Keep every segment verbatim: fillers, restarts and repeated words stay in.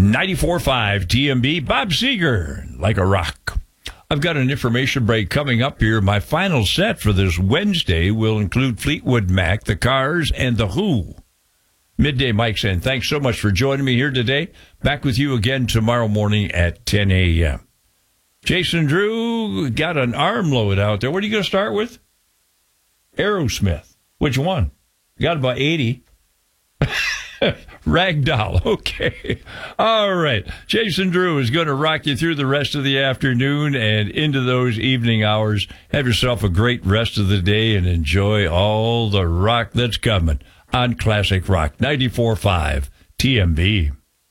ninety-four point five T M B, Bob Seger, Like a Rock. I've got an information break coming up here. My final set for this Wednesday will include Fleetwood Mac, The Cars, and The Who. Midday Mike saying, thanks so much for joining me here today. Back with you again tomorrow morning at ten a.m. Jason Drew got an armload out there. What are you going to start with? Aerosmith. Which one? You got about eighty. Ragdoll. Okay. All right. Jason Drew is going to rock you through the rest of the afternoon and into those evening hours. Have yourself a great rest of the day and enjoy all the rock that's coming on Classic Rock ninety-four point five T M B.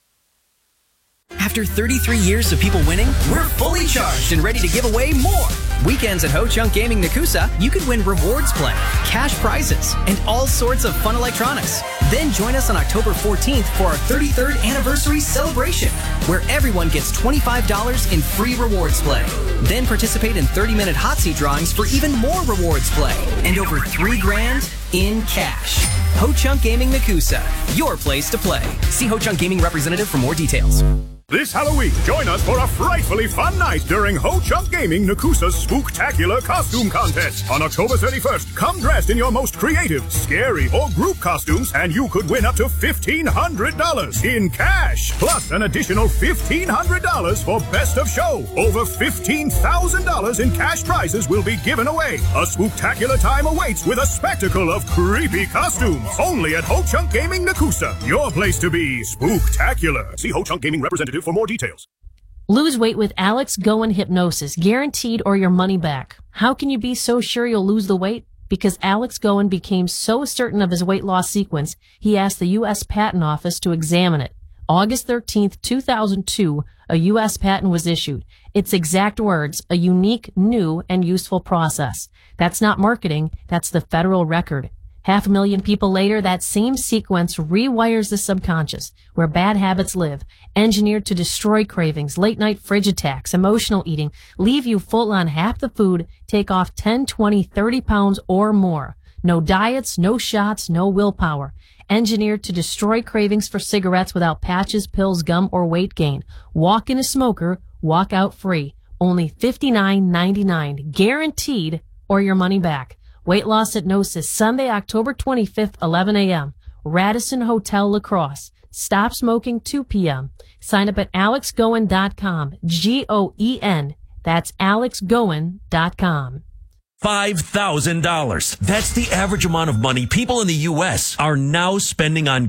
After thirty-three years of people winning, we're fully charged and ready to give away more. Weekends at Ho Chunk Gaming Nakusa, you could win rewards play, cash prizes, and all sorts of fun electronics. Then join us on October fourteenth for our thirty-third anniversary celebration, where everyone gets twenty-five dollars in free rewards play. Then participate in thirty-minute hot seat drawings for even more rewards play and over three grand in cash. Ho Chunk Gaming Nakusa, your place to play. See Ho Chunk Gaming representative for more details. This Halloween, join us for a frightfully fun night during Ho Chunk Gaming Nakusa's Spooktacular Costume Contest. On October thirty-first, come dressed in your most creative, scary, or group costumes, and you could win up to fifteen hundred dollars in cash, plus an additional fifteen hundred dollars for Best of Show. Over fifteen thousand dollars in cash prizes will be given away. A spooktacular time awaits with a spectacle of creepy costumes. Only at Ho Chunk Gaming Nakusa, your place to be spooktacular. See Ho Chunk Gaming representative for more details. Lose weight with Alex Goen Hypnosis, guaranteed or your money back. How can you be so sure you'll lose the weight? Because Alex Goen became so certain of his weight loss sequence, he asked the U S Patent Office to examine it. August thirteenth, two thousand two, a U S patent was issued. Its exact words, a unique, new, and useful process. That's not marketing, that's the federal record. Half a million people later, that same sequence rewires the subconscious, where bad habits live, engineered to destroy cravings, late-night fridge attacks, emotional eating, leave you full on half the food, take off ten, twenty, thirty pounds or more. No diets, no shots, no willpower. Engineered to destroy cravings for cigarettes without patches, pills, gum, or weight gain. Walk in a smoker, walk out free. Only fifty-nine ninety-nine, guaranteed, or your money back. Weight Loss Hypnosis, Sunday, October twenty-fifth, eleven a.m. Radisson Hotel, La Crosse. Stop smoking, two p.m. Sign up at alex goen dot com. G O E N. That's alex goen dot com. five thousand dollars. That's the average amount of money people in the U S are now spending on